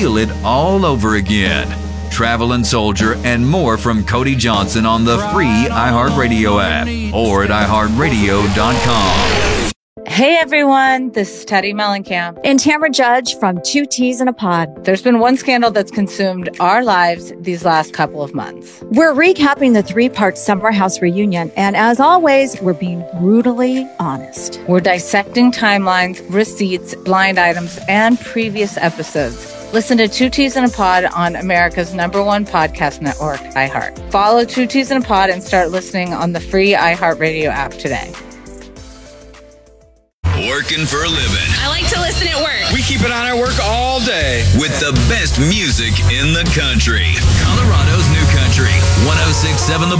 feel it all over again. Traveling Soldier and more from Cody Johnson on the free iHeartRadio app or at iHeartRadio.com. Hey everyone, this is Teddy Mellencamp and Tamara Judge from Two Teas in a Pod. There's been one scandal that's consumed our lives these last couple of months. We're recapping the 3-part Summer House reunion, and as always, we're being brutally honest. We're dissecting timelines, receipts, blind items, and previous episodes. Listen to Two Teas in a Pod on America's #1 podcast network, iHeart. Follow Two Teas in a Pod and start listening on the free iHeartRadio app today. Working for a living. I like to listen at work. We keep it on at work all day. With the best music in the country. Colorado's New Country. 106.7 The